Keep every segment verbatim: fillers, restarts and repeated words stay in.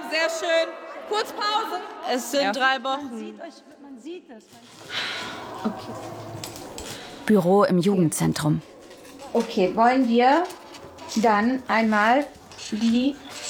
sehr schön. Kurz Pause. Es sind ja. drei Wochen. Man sieht, euch, man sieht es. Okay. Büro im Jugendzentrum. Okay, wollen wir dann einmal die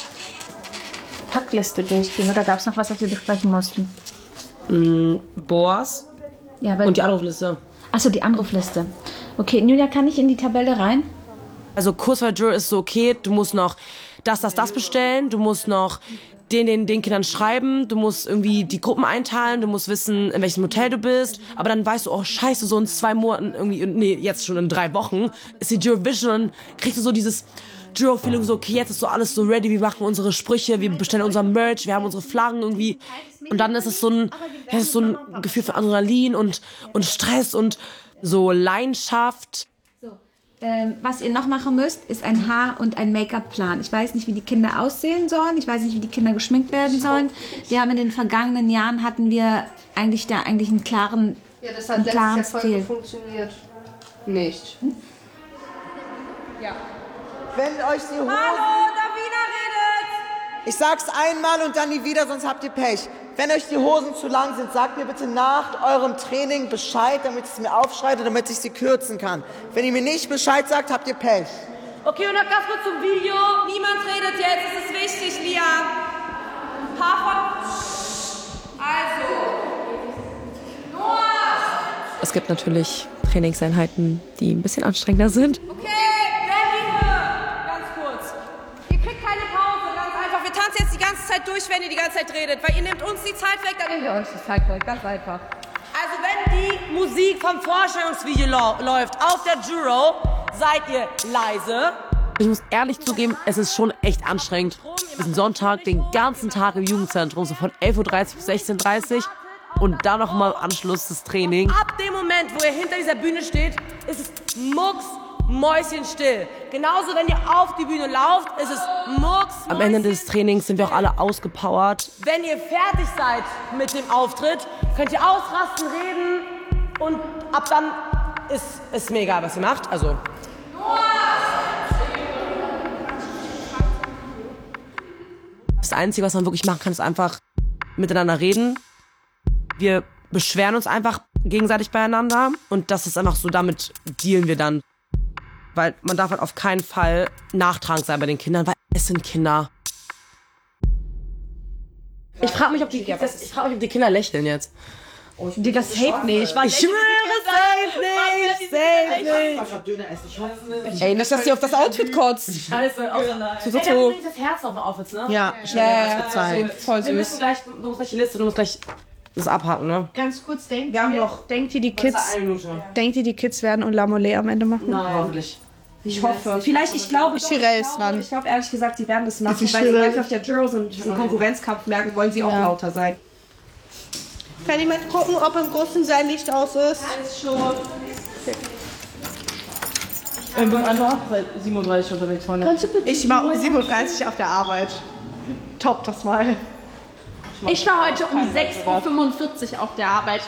Packliste durchgehen? Oder gab es noch was, was wir besprechen mussten? Mm, Boas ja, und die Anrufliste. Achso, die Anrufliste. Okay, Julia, kann ich in die Tabelle rein? Also Kurswahl-Drill ist so okay, du musst noch das, das, das bestellen, du musst noch den, den, den Kindern schreiben, du musst irgendwie die Gruppen einteilen, du musst wissen, in welchem Hotel du bist, aber dann weißt du, oh scheiße, so in zwei Monaten, irgendwie, nee, jetzt schon in drei Wochen, ist die Eurovision und dann kriegst du so dieses Giro-Feeling, so okay, jetzt ist so alles so ready, wir machen unsere Sprüche, wir bestellen unser Merch, wir haben unsere Flaggen irgendwie und dann ist es so ein, ja, es ist so ein Gefühl von Adrenalin und, und Stress und so Leidenschaft. Ähm, was ihr noch machen müsst, ist ein Haar- und ein Make-up-Plan. Ich weiß nicht, wie die Kinder aussehen sollen. Ich weiß nicht, wie die Kinder geschminkt werden sollen. Wir haben in den vergangenen Jahren hatten wir eigentlich da eigentlich einen klaren Ja, das hat letztes Jahr voll funktioniert. Nicht. Hm? Ja. Wenn euch die Hosen... Hallo, Davina redet! Ich sag's einmal und dann nie wieder, sonst habt ihr Pech. Wenn euch die Hosen zu lang sind, sagt mir bitte nach eurem Training Bescheid, damit ich es mir aufschreibe, damit ich sie kürzen kann. Wenn ihr mir nicht Bescheid sagt, habt ihr Pech. Okay, und noch ganz kurz zum Video. Niemand redet jetzt, es ist wichtig, Lia. Paar von... Also... Noah! Es gibt natürlich Trainingseinheiten, die ein bisschen anstrengender sind. Okay, Berlin, ganz kurz. Ihr kriegt keine Pause, ganz einfach. Wir tanzen jetzt die ganze Zeit durch, wenn ihr die ganze Zeit redet. Weil ihr nehmt uns die Zeit weg, dann nehmen wir euch die Zeit weg. Ganz einfach. Also wenn die Musik vom Vorstellungsvideo läuft auf der Juro, seid ihr leise. Ich muss ehrlich zugeben, es ist schon echt anstrengend. Wir sind Sonntag den ganzen Tag im Jugendzentrum, so von elf Uhr dreißig bis sechzehn Uhr dreißig. Und dann nochmal im Anschluss das Training. Ab dem Moment, wo ihr hinter dieser Bühne steht, ist es mucks, mäuschenstill. Genauso, wenn ihr auf die Bühne lauft, ist es mucks, Am Ende des Trainings sind wir auch alle ausgepowert. Wenn ihr fertig seid mit dem Auftritt, könnt ihr ausrasten, reden und ab dann ist es mir egal, was ihr macht. Also. Das Einzige, was man wirklich machen kann, ist einfach miteinander reden. Wir beschweren uns einfach gegenseitig beieinander und das ist einfach so, damit dealen wir dann. Weil man darf halt auf keinen Fall nachtragend sein bei den Kindern, weil es sind Kinder. Ich frage mich, ob die, das, ich frag mich, ob die Kinder lächeln jetzt. Oh, Digga, safe nicht. Ich schwöre, safe nicht, safe nicht. Ey, nicht, dass sie auf das Outfit kotzt. Scheiße, auch so, so, so. das Herz auf dem Outfit, ne? Ja, schnell, ja, ja, ja. Voll süß. Wir müssen gleich, du musst gleich die Liste, du musst gleich das abhaken, ne? Ganz kurz, denkt Wir haben ihr, noch denkt ihr, die Kids, eine denkt ihr, die Kids werden und La Mollet am Ende machen? Nein. Hoffentlich. Ich hoffe. Vielleicht, ich glaube, ich Chirel ist glaube, dran. ich glaube ehrlich gesagt, sie werden das machen, Ist weil die sie Chirel? gleich auf der Juro sind, diesen Konkurrenzkampf merken, wollen sie auch Ja. lauter sein. Kann jemand gucken, ob im großen sein Licht aus ist? Alles schon. Ich bin einfach siebenunddreißig unterwegs, Freunde. Ich war um siebenunddreißig auf der Arbeit. Top das mal. Ich war heute um sechs Uhr fünfundvierzig auf der Arbeit.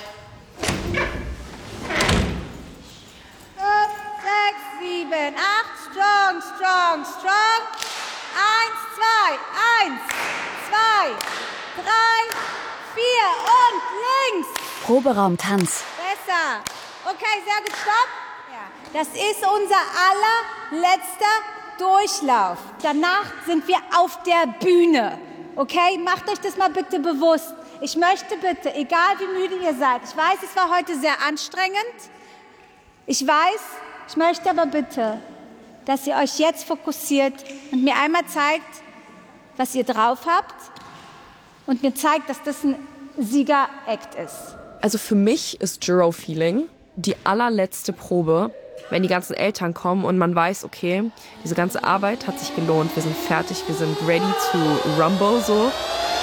fünf, sechs, sieben, acht, strong, strong, strong. Eins, zwei, eins, zwei, drei, vier und links. Proberaum Tanz. Besser. Okay, sehr gut, stopp. Ja. Das ist unser allerletzter Durchlauf. Danach sind wir auf der Bühne. Okay, macht euch das mal bitte bewusst. Ich möchte bitte, egal wie müde ihr seid, ich weiß, es war heute sehr anstrengend. Ich weiß, ich möchte aber bitte, dass ihr euch jetzt fokussiert und mir einmal zeigt, was ihr drauf habt und mir zeigt, dass das ein Sieger-Act ist. Also für mich ist Juro-Feeling die allerletzte Probe, wenn die ganzen Eltern kommen und man weiß, okay, diese ganze Arbeit hat sich gelohnt, wir sind fertig, wir sind ready to rumble, so.